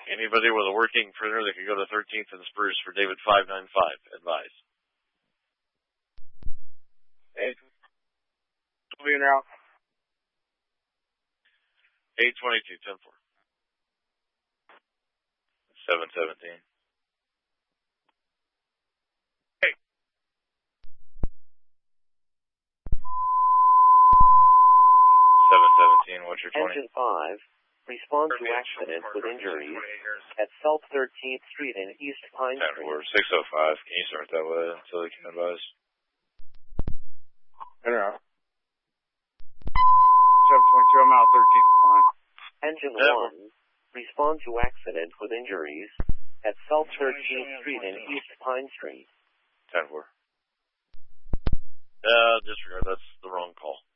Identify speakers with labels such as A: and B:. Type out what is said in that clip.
A: Anybody with a working printer that could go to 13th and Spruce for David 595. Advise.
B: Hey. Clear now.
A: 822, 10-4. 717.
B: Hey.
A: 717, what's your 20?
C: Engine 5. Respond to accident with injuries at South 13th Street and East Pine Street.
A: 10-4, 605. Can you start that way until they can advise?
B: Yeah. 722, I'm out 13th Pine.
C: Engine 1. Respond to accident with injuries at South 13th Street and East Pine Street.
A: 10-4. Disregard, that's the wrong call.